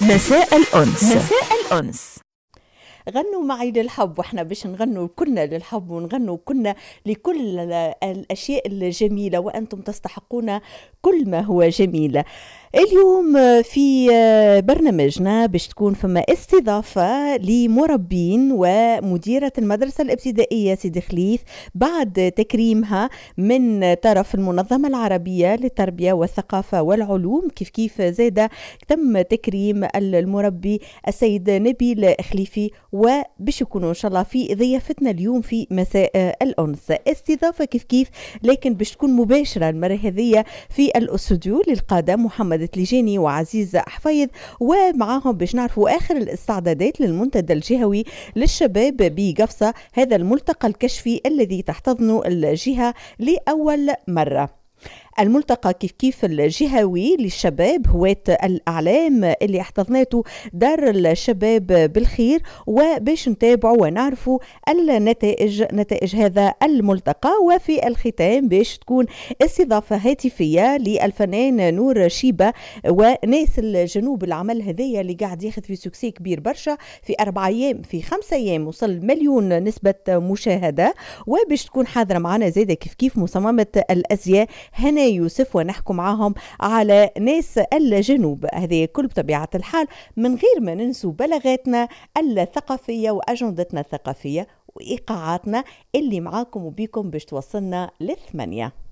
مساء الأنس. مساء الأنس. غنوا معي للحب، واحنا باش نغنوا كنا للحب ونغنوا كنا لكل الأشياء الجميلة، وأنتم تستحقون كل ما هو جميل. اليوم في برنامجنا باش تكون فما استضافة لمربين ومديرة المدرسة الابتدائية سيدي خليث بعد تكريمها من طرف المنظمة العربية للتربية والثقافة والعلوم. كيف زاد تم تكريم المربي السيد نبيل خليفي، وباش يكونوا ان شاء الله في ضيافتنا اليوم في مساء الأنس. استضافة كيف لكن باش تكون مباشرة المرة هذه في الاستوديو للقادة محمد تليجاني وعزيز حفيظ، ومعاهم باش نعرفوا آخر الاستعدادات للمنتدى الجهوي للشباب بقفصة، هذا الملتقى الكشفي الذي تحتضنه الجهة لأول مرة. الملتقى كيف الجهوي للشباب هواة الأعلام اللي احتضناته دار الشباب بالخير، وباش نتابعوا ونعرفوا نتائج هذا الملتقى. وفي الختام باش تكون استضافة هاتفية للفنان نور شيبة وناس الجنوب. العمل هذيا اللي قاعد ياخذ في سكسي كبير برشا، في 4 أيام في 5 أيام وصل 1,000,000 نسبة مشاهدة. وباش تكون حاضرة معنا زيادة كيف مصممة الأزياء هنا يوسف، ونحكوا معاهم على ناس الجنوب. هذه كل بطبيعة الحال من غير ما ننسوا بلاغاتنا الثقافية وأجندتنا الثقافية وإيقاعاتنا اللي معاكم وبيكم باش توصلنا ل8.